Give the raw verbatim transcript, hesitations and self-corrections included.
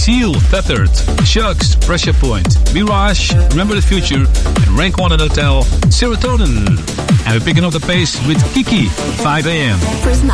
Seal, Tethered, Shucks, Pressure Point, Mirage, Remember the Future, and Rank one at Hotel, Serotonin. And we're picking up the pace with Kiki, five a.m. Prisma